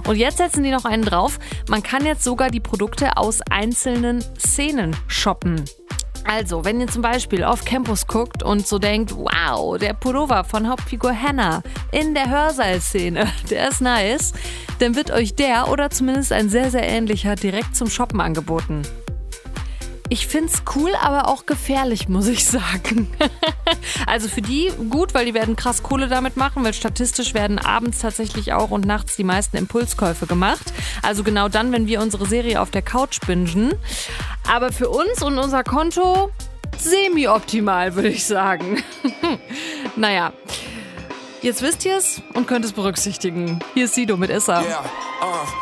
Und jetzt setzen die noch einen drauf. Man kann jetzt sogar die Produkte aus einzelnen Szenen shoppen. Also, wenn ihr zum Beispiel auf Campus guckt und so denkt, wow, der Pullover von Hauptfigur Hannah in der Hörsaal-Szene, der ist nice, dann wird euch der oder zumindest ein sehr, sehr ähnlicher direkt zum Shoppen angeboten. Ich find's cool, aber auch gefährlich, muss ich sagen. Also für die gut, weil die werden krass Kohle damit machen, weil statistisch werden abends tatsächlich auch und nachts die meisten Impulskäufe gemacht. Also genau dann, wenn wir unsere Serie auf der Couch bingen. Aber für uns und unser Konto semi-optimal, würde ich sagen. Naja, jetzt wisst ihr's und könnt es berücksichtigen. Hier ist Sido mit Issa. Yeah,